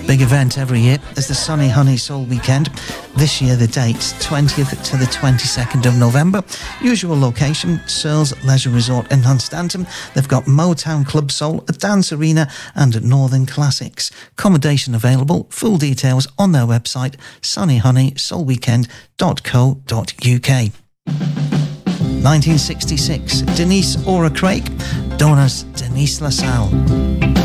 Big event every year is the Sunny Honey Soul Weekend. This year the dates 20th to the 22nd of November. Usual location, Searles Leisure Resort in Hunstanton. They've got Motown Club Soul, a dance arena and Northern Classics. Accommodation available. Full details on their website sunnyhoneysoulweekend.co.uk. 1966, Denise Ora Craig, known as Denise LaSalle.